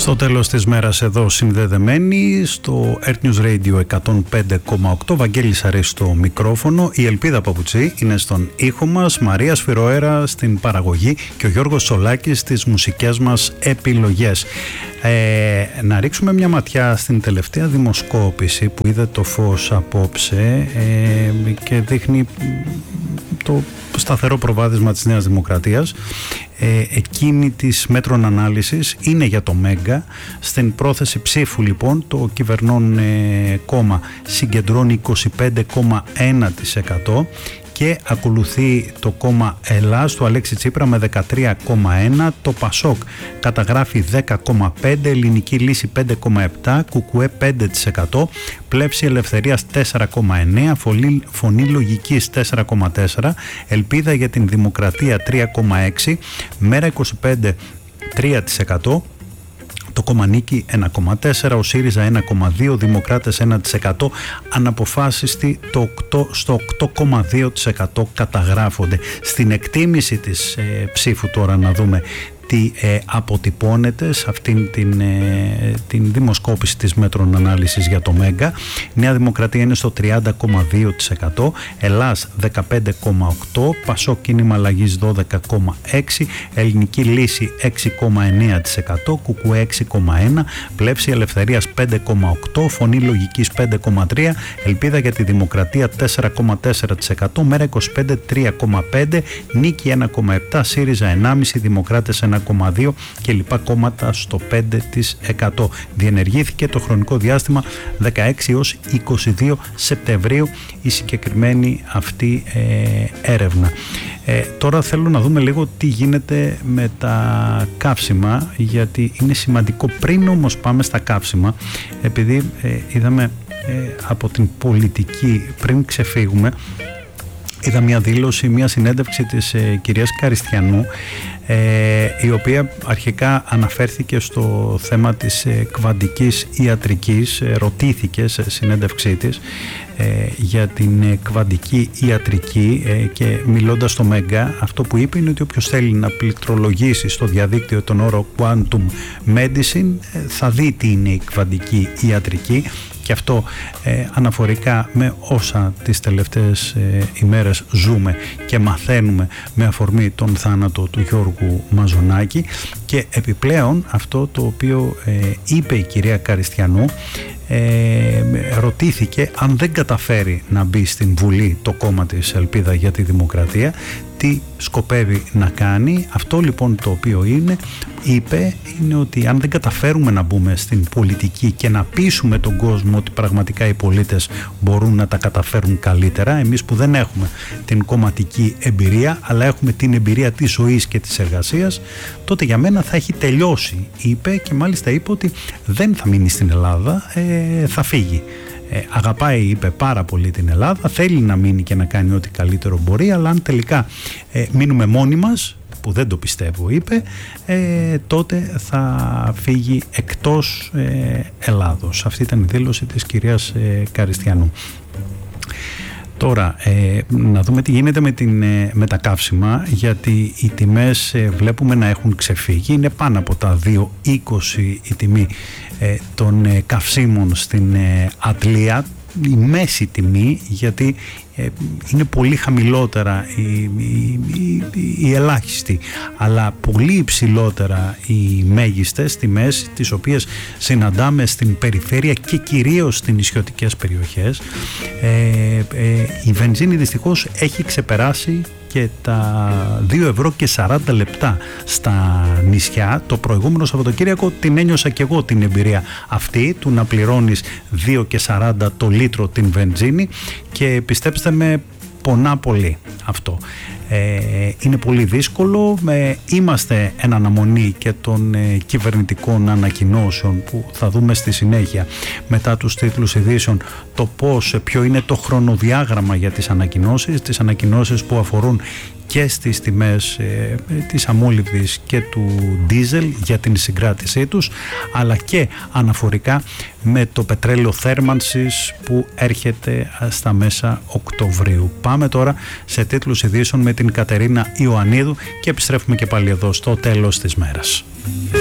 Στο τέλος της μέρας εδώ συνδεδεμένοι στο Earth News Radio 105,8, Βαγγέλης Αρής στο μικρόφωνο, η Ελπίδα Παπουτσή είναι στον ήχο μας, Μαρία Σφυροέρα στην παραγωγή και ο Γιώργος Σολάκης στις μουσικές μας επιλογές. Να ρίξουμε μια ματιά στην τελευταία δημοσκόπηση που είδε το φως απόψε και δείχνει το σταθερό προβάδισμα της Νέας Δημοκρατίας. Εκείνη της μέτρων ανάλυσης είναι για το Μέγκα. Στην πρόθεση ψήφου λοιπόν το κυβερνών κόμμα συγκεντρώνει 25,1% και ακολουθεί το κόμμα Ελλάς του Αλέξη Τσίπρα με 13,1%, το Πασόκ καταγράφει 10,5%, Ελληνική Λύση 5,7%, Κουκουέ 5%, Πλεύση Ελευθερίας 4,9%, Φωνή Λογικής 4,4%, Ελπίδα για την Δημοκρατία 3,6%, Μέρα 25 3%, το κόμμα Νίκη 1,4%, ο ΣΥΡΙΖΑ 1,2%, Δημοκράτες 1%, αναποφάσιστοι στο 8,2% καταγράφονται. Στην εκτίμηση της ψήφου τώρα να δούμε τι αποτυπώνεται σε αυτήν την δημοσκόπηση της μέτρων ανάλυσης για το Μέγκα. Νέα Δημοκρατία είναι στο 30,2%, Ελλάς 15,8%, Πασόκ Κίνημα Αλλαγής 12,6%, Ελληνική Λύση 6,9%, Κουκουέ 6,1%, Πλεύση Ελευθερίας 5,8%, Φωνή Λογικής 5,3%, Ελπίδα για τη Δημοκρατία 4,4%, Μέρα 25 3,5%, Νίκη 1,7%, ΣΥΡΙΖΑ 1,5%, Δημοκράτες 1,2% και λοιπά κόμματα στο 5%. Διενεργήθηκε το χρονικό διάστημα 16 έως 22 Σεπτεμβρίου η συγκεκριμένη αυτή έρευνα. Τώρα θέλω να δούμε λίγο τι γίνεται με τα καύσιμα, γιατί είναι σημαντικό. Πριν όμως πάμε στα καύσιμα, επειδή είδαμε από την πολιτική, πριν ξεφύγουμε, είδα μια δήλωση, μια συνέντευξη της κυρίας Καριστιανού, η οποία αρχικά αναφέρθηκε στο θέμα της κβαντικής ιατρικής. Ρωτήθηκε σε συνέντευξή της για την κβαντική ιατρική και μιλώντας στο Μέγκα, αυτό που είπε είναι ότι όποιος θέλει να πληκτρολογήσει στο διαδίκτυο τον όρο Quantum Medicine θα δει τι είναι η κβαντική ιατρική. Και αυτό αναφορικά με όσα τις τελευταίες ημέρες ζούμε και μαθαίνουμε με αφορμή τον θάνατο του Γιώργου Μαζονάκη. Και επιπλέον αυτό το οποίο είπε η κυρία Καριστιανού, ρωτήθηκε αν δεν καταφέρει να μπει στην Βουλή το κόμμα της Ελπίδα για τη Δημοκρατία, τι σκοπεύει να κάνει. Αυτό λοιπόν το οποίο είπε είναι ότι αν δεν καταφέρουμε να μπούμε στην πολιτική και να πείσουμε τον κόσμο ότι πραγματικά οι πολίτες μπορούν να τα καταφέρουν καλύτερα, εμείς που δεν έχουμε την κομματική εμπειρία αλλά έχουμε την εμπειρία της ζωής και της εργασίας, τότε για μένα θα έχει τελειώσει, είπε. Και μάλιστα είπε ότι δεν θα μείνει στην Ελλάδα, θα φύγει. Αγαπάει, είπε, πάρα πολύ την Ελλάδα, θέλει να μείνει και να κάνει ό,τι καλύτερο μπορεί, αλλά αν τελικά μείνουμε μόνοι μας, που δεν το πιστεύω, είπε, τότε θα φύγει εκτός Ελλάδος. Αυτή ήταν η δήλωση της κυρίας Καριστιανού. Τώρα, να δούμε τι γίνεται με τα καύσιμα, γιατί οι τιμές βλέπουμε να έχουν ξεφύγει. Είναι πάνω από τα 2,20 η τιμή των καυσίμων στην Ατλία, η μέση τιμή, γιατί είναι πολύ χαμηλότερα η ελάχιστη, αλλά πολύ υψηλότερα οι μέγιστες τιμές, τις οποίες συναντάμε στην περιφέρεια και κυρίως στις νησιωτικές περιοχές. Η βενζίνη δυστυχώς έχει ξεπεράσει και τα 2,40 € στα νησιά. Το προηγούμενο Σαββατοκύριακο την ένιωσα και εγώ την εμπειρία αυτή του να πληρώνεις 2,40 το λίτρο την βενζίνη, και πιστέψτε με, πονά πολύ αυτό. Είναι πολύ δύσκολο. Είμαστε εν αναμονή και των κυβερνητικών ανακοινώσεων που θα δούμε στη συνέχεια μετά τους τίτλους ειδήσεων, το ποιο είναι το χρονοδιάγραμμα για τις ανακοινώσεις που αφορούν και στις τιμές της αμόλυβδης και του ντίζελ για την συγκράτησή τους, αλλά και αναφορικά με το πετρέλαιο θέρμανσης που έρχεται στα μέσα Οκτωβρίου. Πάμε τώρα σε τίτλους ειδήσεων με την Κατερίνα Ιωαννίδου και επιστρέφουμε και πάλι εδώ στο τέλος της μέρας.